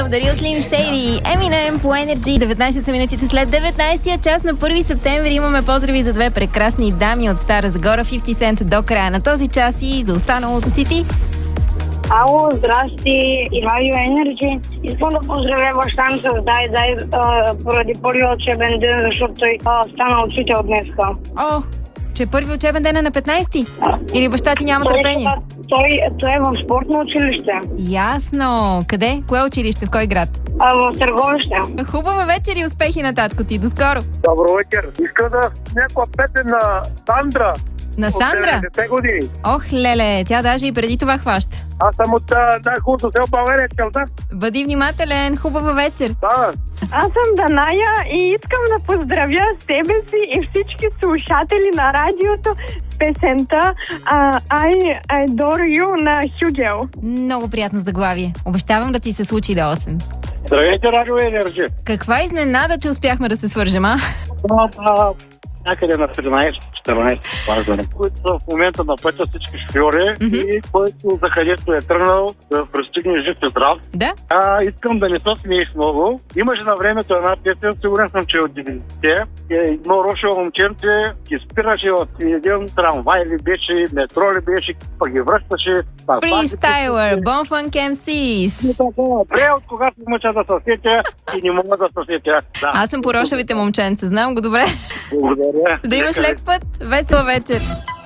дарил Slim Shady, Eminem по Energy, 19 са минутите след 19-я час на 1 септември. Имаме поздрави за две прекрасни дами от Стара Загора, 50 Cent до края на този час и за останалото си ти. Ало, здрасти, и Радио Енерджи. Искам да поздравя баща ми с Дай, поради първия учебен ден, защото той стана учител днеска. О, че първи учебен ден е на 15-ти? Или баща ти няма търпение? Той е в спортно училище. Ясно. Къде? Кое училище? В кой град? В Търговище. Хубава вечер и успехи на татко ти. До скоро. Добро вечер. Искам да някаква песен на Сандра. На Сандра? От 90-те години. Ох, леле, тя даже и преди това хваща. Аз съм от най-хубавото село България, Челта. Бъди внимателен. Хубава вечер. Да. Аз съм Даная и искам да поздравя себе си и всички слушатели на радиото с песента I Adore You на Хюгел. Много приятно заглавие. Обещавам да ти се случи до 8. Здравейте, Радио Енерджи. Каква изненада, че успяхме да се свържем, а? Някъде на 13-14 важдане, които са в момента на пътя всички шофьори и който за където е тръгнал да пристигне жив и здрав. Да? Искам да не се смееш много. Имаше на времето една песен, сигурен съм, че от 90-те. Едно рошо момченце ги спираше от един трамвай ли беше, метро ли беше, пък ги връщаше. Freestyler, Bonfunk MCs. Добре, от кога се мъча да се сетя и не мога да се сетя. Да. Аз съм по рошавите момченца, знам го добре. Благодаря. Да имаш лек път, весела вечер.